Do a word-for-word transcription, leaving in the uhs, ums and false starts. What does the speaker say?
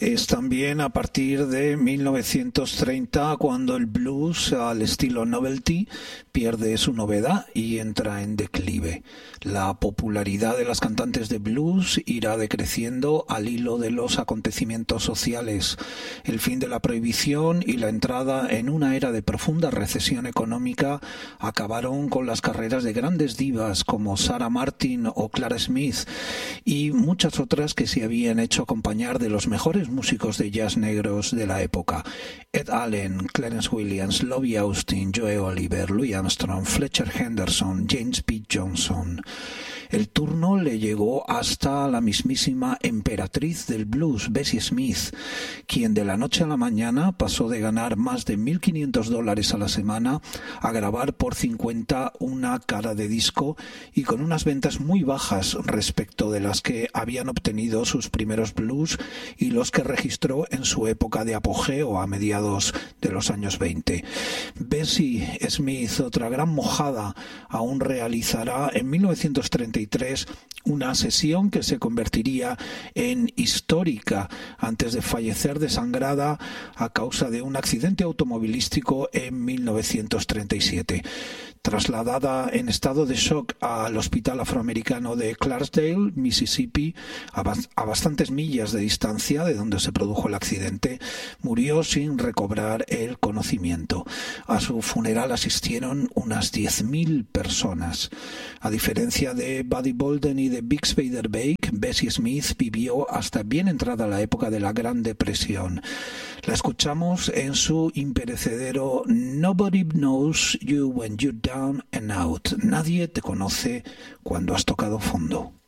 Es también a partir de mil novecientos treinta cuando el blues al estilo novelty pierde su novedad y entra en declive. La popularidad de las cantantes de blues irá decreciendo al hilo de los acontecimientos sociales, el fin de la prohibición y la entrada en una era de profunda recesión económica acabaron con las carreras de grandes divas como Sarah Martin o Clara Smith y muchas otras que se habían hecho acompañar de los mejores músicos de jazz negros de la época: Ed Allen, Clarence Williams, Lovie Austin, Joe Oliver, Louis Armstrong, Fletcher Henderson, James P. Johnson. El turno le llegó hasta la mismísima emperatriz del blues, Bessie Smith, quien de la noche a la mañana pasó de ganar más de mil quinientos dólares a la semana a grabar por cincuenta una cara de disco y con unas ventas muy bajas respecto de las que habían obtenido sus primeros blues y los que registró en su época de apogeo a mediados de los años veinte. Bessie Smith, otra gran mojada, aún realizará en mil novecientos treinta y tres una sesión que se convertiría en histórica antes de fallecer desangrada a causa de un accidente automovilístico en mil novecientos treinta y siete. Trasladada en estado de shock al Hospital Afroamericano de Clarksdale, Mississippi, a, bast- a bastantes millas de distancia de donde se produjo el accidente, murió sin recobrar el conocimiento. A su funeral asistieron unas diez mil personas. A diferencia de Buddy Bolden y de Bix Beiderbecke, Bessie Smith vivió hasta bien entrada la época de la Gran Depresión. La escuchamos en su imperecedero Nobody Knows You When You're Down and Out. Nadie te conoce cuando has tocado fondo.